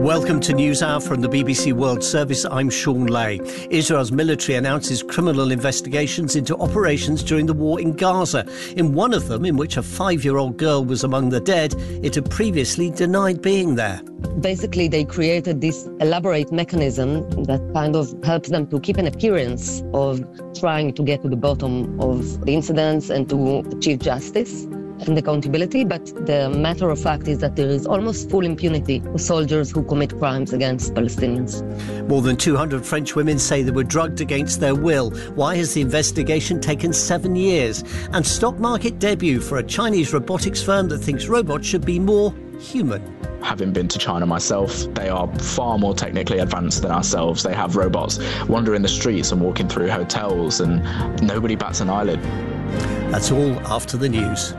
Welcome to NewsHour from the BBC World Service. I'm Sean Lay. Israel's military announces criminal investigations into operations during the war in Gaza. In one of them, in which a 5-year-old girl was among the dead, it had previously denied being there. Basically, they created this elaborate mechanism that kind of helps them to keep an appearance of trying to get to the bottom of the incidents and to achieve justice and accountability, but the matter of fact is that there is almost full impunity for soldiers who commit crimes against Palestinians. More than 200 French women say they were drugged against their will. Why has the investigation taken 7 years? And stock market debut for a Chinese robotics firm that thinks robots should be more human. Having been to China myself, they are far more technically advanced than ourselves. They have robots wandering the streets and walking through hotels, and nobody bats an eyelid. That's all after the news.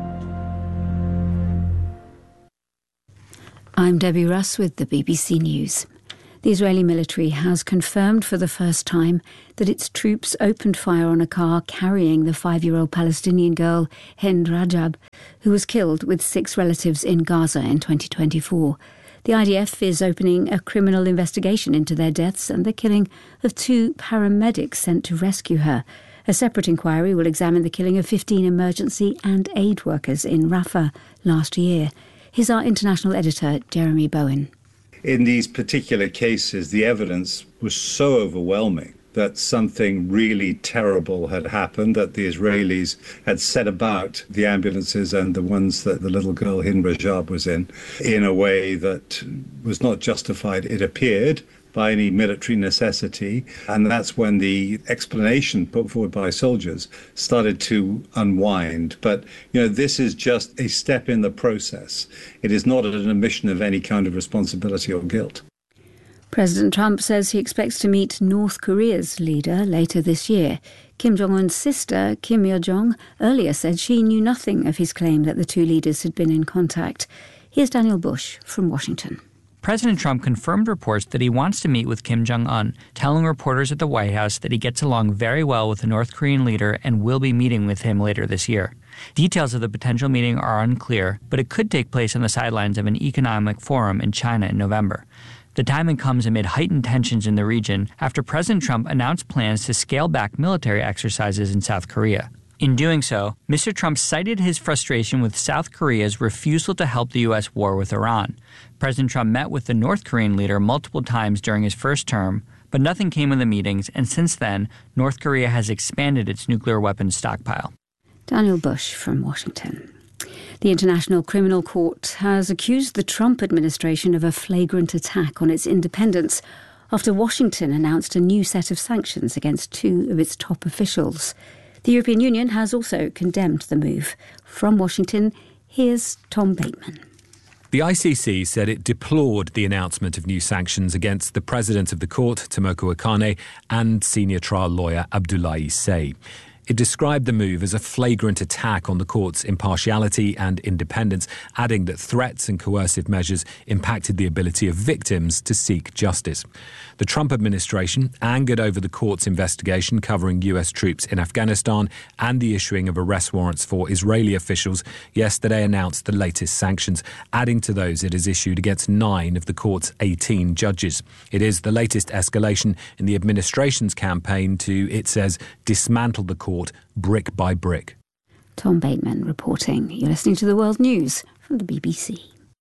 I'm Debbie Russ with the BBC News. The Israeli military has confirmed for the first time that its troops opened fire on a car carrying the 5-year-old Palestinian girl Hind Rajab, who was killed with 6 relatives in Gaza in 2024. The IDF is opening a criminal investigation into their deaths and the killing of 2 paramedics sent to rescue her. A separate inquiry will examine the killing of 15 emergency and aid workers in Rafah last year. Here's our international editor, Jeremy Bowen. In these particular cases, the evidence was so overwhelming that something really terrible had happened, that the Israelis had set about the ambulances and the ones that the little girl Hind Rajab was in a way that was not justified, it appeared, by any military necessity. And that's when the explanation put forward by soldiers started to unwind. But, this is just a step in the process. It is not an admission of any kind of responsibility or guilt. President Trump says he expects to meet North Korea's leader later this year. Kim Jong-un's sister, Kim Yo-jong, earlier said she knew nothing of his claim that the two leaders had been in contact. Here's Daniel Bush from Washington. President Trump confirmed reports that he wants to meet with Kim Jong-un, telling reporters at the White House that he gets along very well with the North Korean leader and will be meeting with him later this year. Details of the potential meeting are unclear, but it could take place on the sidelines of an economic forum in China in November. The timing comes amid heightened tensions in the region after President Trump announced plans to scale back military exercises in South Korea. In doing so, Mr. Trump cited his frustration with South Korea's refusal to help the U.S. war with Iran. President Trump met with the North Korean leader multiple times during his first term, but nothing came of the meetings, and since then, North Korea has expanded its nuclear weapons stockpile. Daniel Bush from Washington. The International Criminal Court has accused the Trump administration of a flagrant attack on its independence after Washington announced a new set of sanctions against 2 of its top officials. The European Union has also condemned the move. From Washington, here's Tom Bateman. The ICC said it deplored the announcement of new sanctions against the president of the court, Tomoko Akane, and senior trial lawyer Abdoulaye Sey. It described the move as a flagrant attack on the court's impartiality and independence, adding that threats and coercive measures impacted the ability of victims to seek justice. The Trump administration, angered over the court's investigation covering US troops in Afghanistan and the issuing of arrest warrants for Israeli officials, yesterday announced the latest sanctions, adding to those it has issued against 9 of the court's 18 judges. It is the latest escalation in the administration's campaign to, it says, dismantle the court brick by brick. Tom Bateman reporting. You're listening to the World News from the BBC.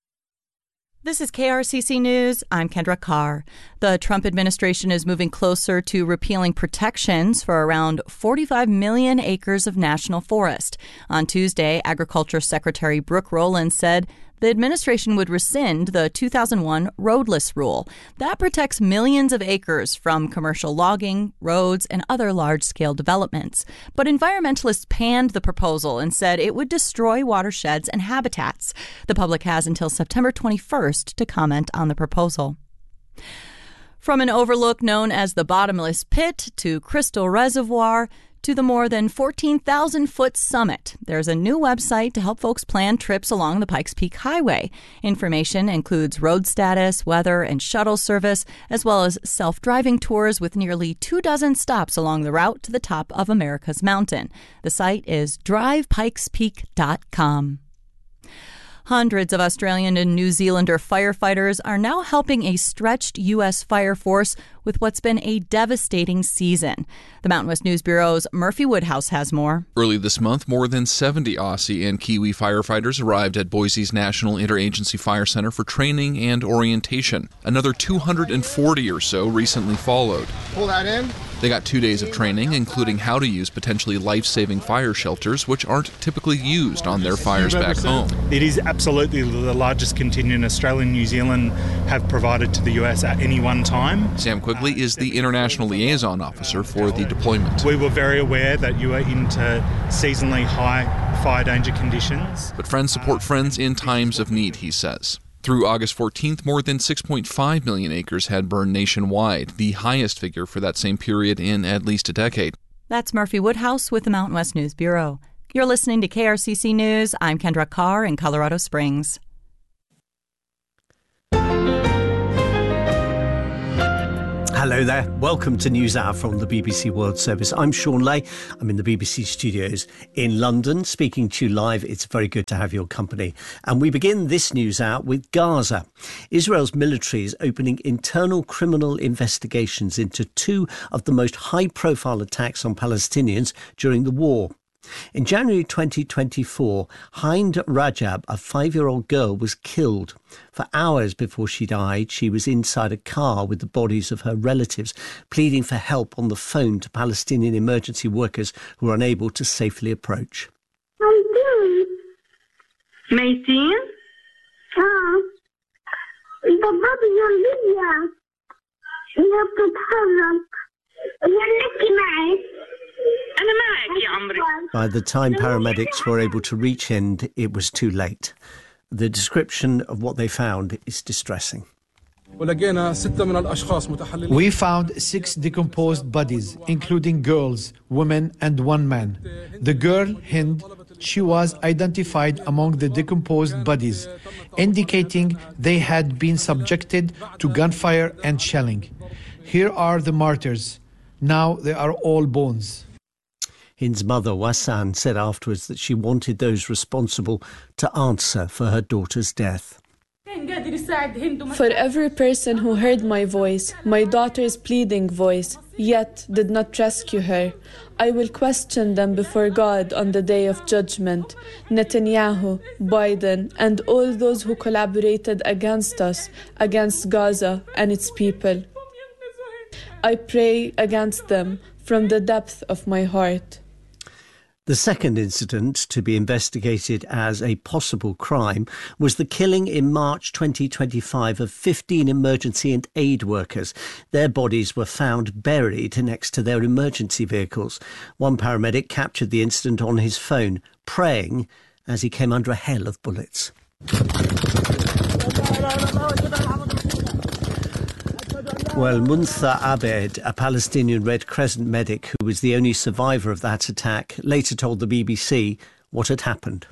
This is KRCC News. I'm Kendra Carr. The Trump administration is moving closer to repealing protections for around 45 million acres of national forest. On Tuesday, Agriculture Secretary Brooke Rowland said the administration would rescind the 2001 roadless rule. That protects millions of acres from commercial logging, roads, and other large-scale developments. But environmentalists panned the proposal and said it would destroy watersheds and habitats. The public has until September 21st to comment on the proposal. From an overlook known as the Bottomless Pit to Crystal Reservoir, to the more than 14,000-foot summit, there's a new website to help folks plan trips along the Pikes Peak Highway. Information includes road status, weather, and shuttle service, as well as self-driving tours with nearly 24 stops along the route to the top of America's mountain. The site is drivepikespeak.com. Hundreds of Australian and New Zealander firefighters are now helping a stretched U.S. fire force with what's been a devastating season. The Mountain West News Bureau's Murphy Woodhouse has more. Early this month, more than 70 Aussie and Kiwi firefighters arrived at Boise's National Interagency Fire Center for training and orientation. Another 240 or so recently followed. Pull that in. They got 2 days of training, including how to use potentially life-saving fire shelters, which aren't typically used on their fires back home. It is absolutely the largest contingent Australia and New Zealand have provided to the US at any one time. Sam Quigley is the International Liaison Officer for the deployment. We were very aware that you were into seasonally high fire danger conditions. But friends support friends in times of need, he says. Through August 14th, more than 6.5 million acres had burned nationwide, the highest figure for that same period in at least a decade. That's Murphy Woodhouse with the Mountain West News Bureau. You're listening to KRCC News. I'm Kendra Carr in Colorado Springs. Hello there. Welcome to News Hour from the BBC World Service. I'm Sean Lay. I'm in the BBC studios in London, speaking to you live. It's very good to have your company. And we begin this News Hour with Gaza. Israel's military is opening internal criminal investigations into two of the most high-profile attacks on Palestinians during the war. In January 2024, Hind Rajab, a 5-year-old girl, was killed. For hours before she died, she was inside a car with the bodies of her relatives, pleading for help on the phone to Palestinian emergency workers who were unable to safely approach. By the time paramedics were able to reach Hind, it was too late. The description of what they found is distressing. We found 6 decomposed bodies, including girls, women, and 1 man. The girl, Hind, she was identified among the decomposed bodies, indicating they had been subjected to gunfire and shelling. Here are the martyrs. Now they are all bones. Hind's mother, Wassan, said afterwards that she wanted those responsible to answer for her daughter's death. For every person who heard my voice, my daughter's pleading voice, yet did not rescue her, I will question them before God on the day of judgment. Netanyahu, Biden, and all those who collaborated against us, against Gaza and its people. I pray against them from the depth of my heart. The second incident to be investigated as a possible crime was the killing in March 2025 of 15 emergency and aid workers. Their bodies were found buried next to their emergency vehicles. One paramedic captured the incident on his phone, praying as he came under a hail of bullets. Well, Muntha Abed, a Palestinian Red Crescent medic who was the only survivor of that attack, later told the BBC what had happened.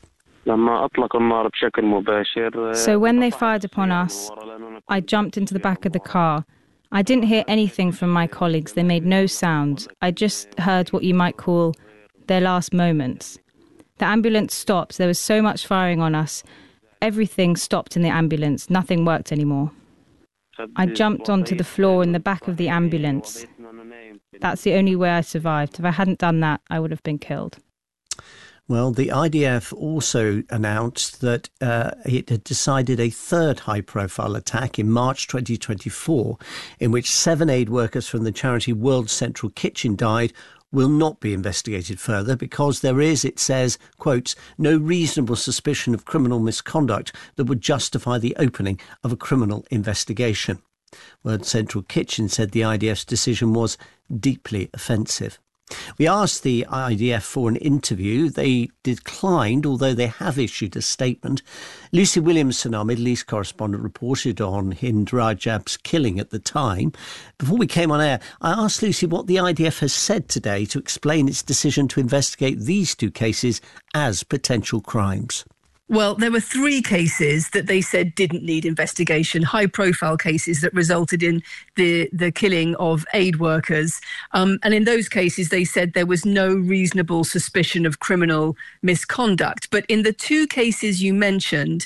So when they fired upon us, I jumped into the back of the car. I didn't hear anything from my colleagues. They made no sound. I just heard what you might call their last moments. The ambulance stopped. There was so much firing on us. Everything stopped in the ambulance. Nothing worked anymore. I jumped onto the floor in the back of the ambulance. That's the only way I survived. If I hadn't done that, I would have been killed. Well, the IDF also announced that it had decided a third high-profile attack in March 2024, in which 7 aid workers from the charity World Central Kitchen died, will not be investigated further because there is, it says, quotes, no reasonable suspicion of criminal misconduct that would justify the opening of a criminal investigation. World Central Kitchen said the IDF's decision was deeply offensive. We asked the IDF for an interview. They declined, although they have issued a statement. Lucy Williamson, our Middle East correspondent, reported on Hind Rajab's killing at the time. Before we came on air, I asked Lucy what the IDF has said today to explain its decision to investigate these 2 cases as potential crimes. Well, there were 3 cases that they said didn't need investigation, high-profile cases that resulted in the killing of aid workers. And in those cases, they said there was no reasonable suspicion of criminal misconduct. But in the 2 cases you mentioned,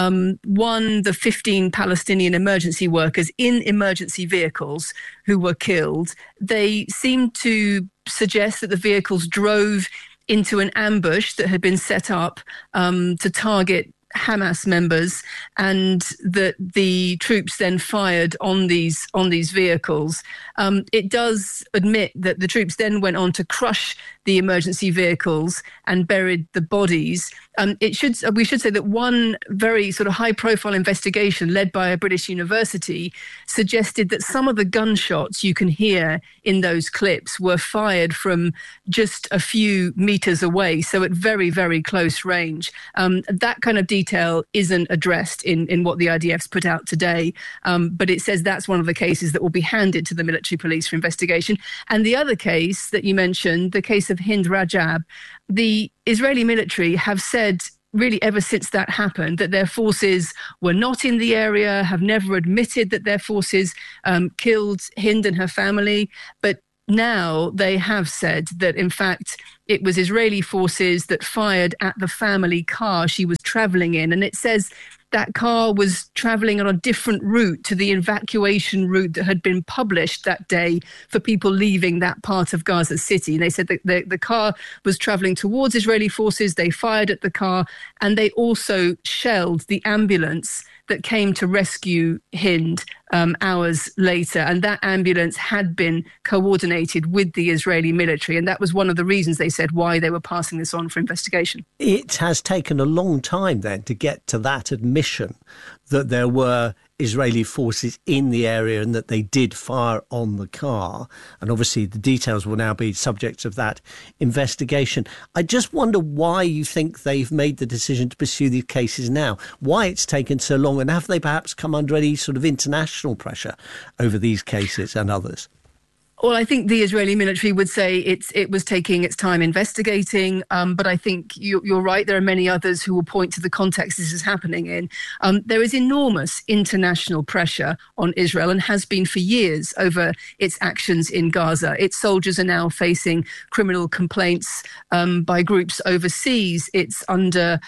one, the 15 Palestinian emergency workers in emergency vehicles who were killed, they seemed to suggest that the vehicles drove into an ambush that had been set up to target Hamas members, and that the troops then fired on these Vehicles. It does admit that the troops then went on to crush the emergency vehicles and buried the bodies. We should say that one very sort of high-profile investigation led by a British university suggested that some of the gunshots you can hear in those clips were fired from just a few meters away, so at very, very close range. That kind of detail isn't addressed in what the IDF's put out today, but it says that's one of the cases that will be handed to the military police for investigation. And the other case that you mentioned, the case of Hind Rajab, the Israeli military have said really ever since that happened that their forces were not in the area, have never admitted that their forces killed Hind and her family. But now they have said that, in fact, it was Israeli forces that fired at the family car she was traveling in. And it says that car was traveling on a different route to the evacuation route that had been published that day for people leaving that part of Gaza City. And they said that the car was traveling towards Israeli forces. They fired at the car, and they also shelled the ambulance that came to rescue Hind hours later. And that ambulance had been coordinated with the Israeli military. And that was one of the reasons, they said, why they were passing this on for investigation. It has taken a long time then to get to that admission that there were Israeli forces in the area and that they did fire on the car. And obviously the details will now be subject of that investigation. I just wonder why you think they've made the decision to pursue these cases now, why it's taken so long, and have they perhaps come under any sort of international pressure over these cases and others? Well, I think the Israeli military would say it was taking its time investigating, but I think you're right. There are many others who will point to the context this is happening in. There is enormous international pressure on Israel, and has been for years, over its actions in Gaza. Its soldiers are now facing criminal complaints by groups overseas. It's under,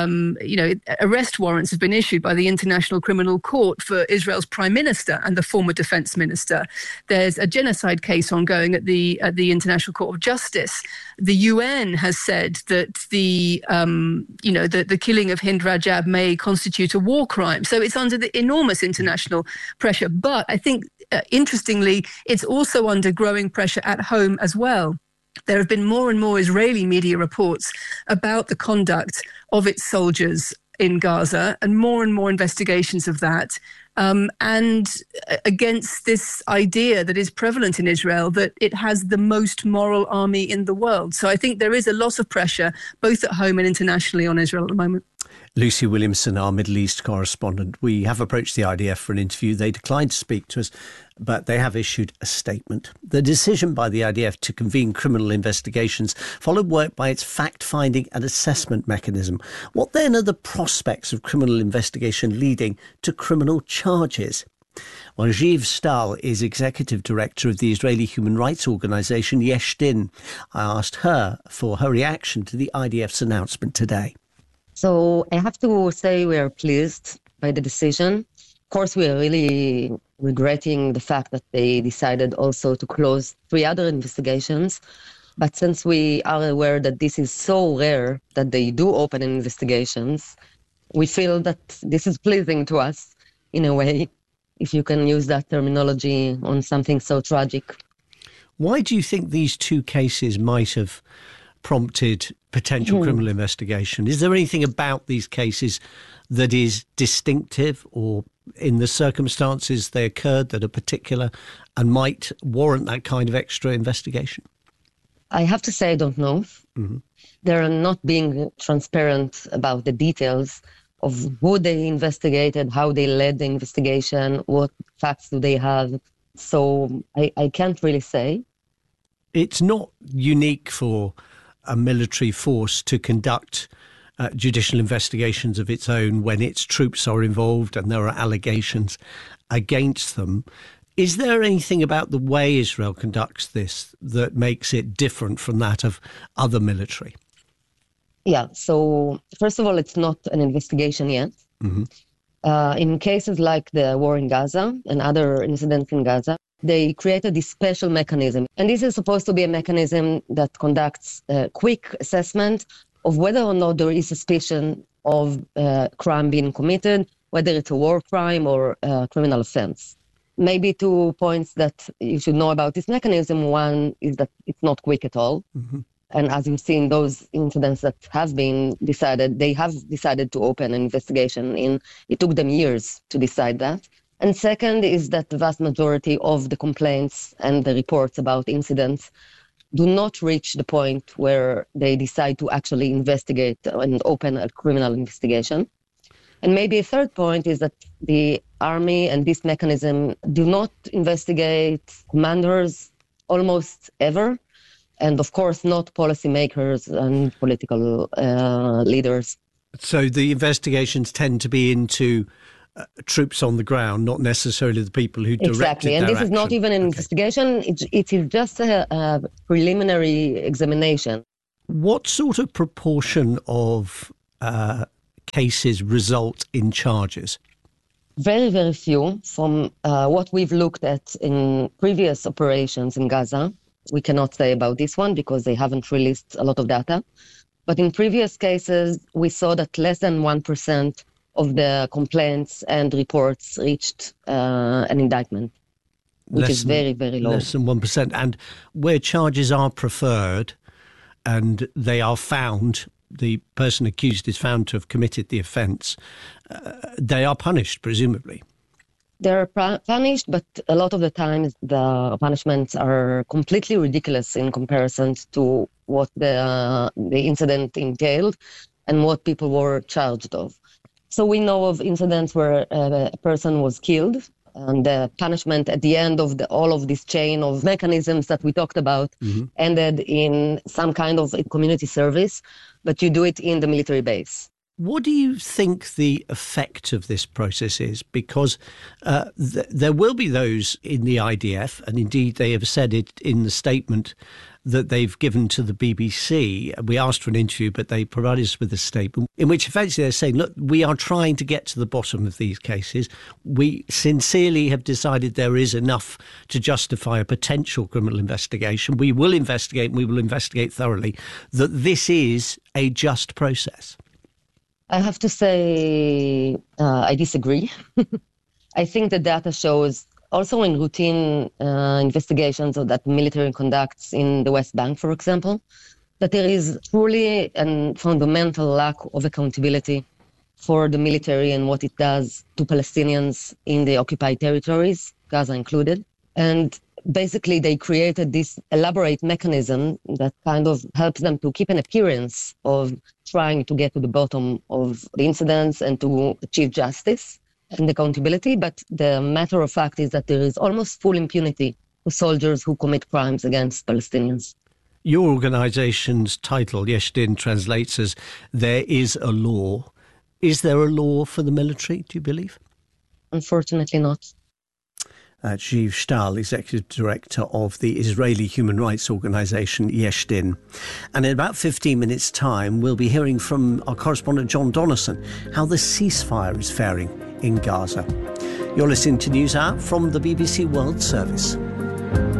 arrest warrants have been issued by the International Criminal Court for Israel's prime minister and the former defense minister. There's a genocide case ongoing at the International Court of Justice. The UN has said that the killing of Hind Rajab may constitute a war crime. So it's under the enormous international pressure. But I think, interestingly, it's also under growing pressure at home as well. There have been more and more Israeli media reports about the conduct of its soldiers in Gaza, and more investigations of that. And against this idea that is prevalent in Israel that it has the most moral army in the world. So I think there is a lot of pressure, both at home and internationally, on Israel at the moment. Lucy Williamson, our Middle East correspondent. We have approached the IDF for an interview. They declined to speak to us, but they have issued a statement. The decision by the IDF to convene criminal investigations followed work by its fact-finding and assessment mechanism. What then are the prospects of criminal investigation leading to criminal charges? Well, Ziv Stahl is executive director of the Israeli human rights organisation Yesh Din. I asked her for her reaction to the IDF's announcement today. So I have to say we are pleased by the decision. Of course, we are really regretting the fact that they decided also to close 3 other investigations. But since we are aware that this is so rare that they do open investigations, we feel that this is pleasing to us in a way, if you can use that terminology on something so tragic. Why do you think these 2 cases might have prompted potential criminal investigation? Is there anything about these cases that is distinctive, or in the circumstances they occurred, that are particular and might warrant that kind of extra investigation? I have to say I don't know. Mm-hmm. They're not being transparent about the details of who they investigated, how they led the investigation, what facts do they have. So I can't really say. It's not unique for a military force to conduct judicial investigations of its own when its troops are involved and there are allegations against them. Is there anything about the way Israel conducts this that makes it different from that of other military? Yeah, so first of all, it's not an investigation yet. Mm-hmm. In cases like the war in Gaza and other incidents in Gaza, they created this special mechanism. And this is supposed to be a mechanism that conducts a quick assessment of whether or not there is suspicion of crime being committed, whether it's a war crime or a criminal offense. Maybe 2 points that you should know about this mechanism. One is that it's not quick at all. Mm-hmm. And as you've seen, those incidents that have been decided, they have decided to open an investigation it took them years to decide that. And second is that the vast majority of the complaints and the reports about incidents do not reach the point where they decide to actually investigate and open a criminal investigation. And maybe a third point is that the army and this mechanism do not investigate commanders almost ever. And of course, not policymakers and political leaders. So the investigations tend to be into troops on the ground, not necessarily the people who directed exactly. And their this is not even an investigation. It is just a preliminary examination. What sort of proportion of cases result in charges? Very, very few. From what we've looked at in previous operations in Gaza, we cannot say about this one because they haven't released a lot of data. But in previous cases, we saw that less than 1% of the complaints and reports reached an indictment, which is very, very low. Less than 1%. And where charges are preferred and they are found, the person accused is found to have committed the offence, they are punished, presumably. They're punished, but a lot of the times the punishments are completely ridiculous in comparison to what the incident entailed and what people were charged of. So we know of incidents where a person was killed, and the punishment at the end of all of this chain of mechanisms that we talked about ended in some kind of community service, but you do it in the military base. What do you think the effect of this process is? Because there will be those in the IDF, and indeed they have said it in the statement that they've given to the BBC. We asked for an interview, but they provided us with a statement in which effectively they're saying, look, we are trying to get to the bottom of these cases. We sincerely have decided there is enough to justify a potential criminal investigation. We will investigate, and we will investigate thoroughly, that this is a just process. I have to say I disagree. I think the data shows also in routine investigations that military conducts in the West Bank, for example, that there is truly a fundamental lack of accountability for the military and what it does to Palestinians in the occupied territories, Gaza included. And basically, they created this elaborate mechanism that kind of helps them to keep an appearance of trying to get to the bottom of the incidents and to achieve justice and accountability. But the matter of fact is that there is almost full impunity for soldiers who commit crimes against Palestinians. Your organisation's title, Yesh Din, translates as "There is a law." Is there a law for the military, do you believe? Unfortunately not. Ziv Shtal, Executive Director of the Israeli human rights organisation Yesh Din. And in about 15 minutes' time, we'll be hearing from our correspondent John Donnison how the ceasefire is faring in Gaza. You're listening to NewsHour from the BBC World Service.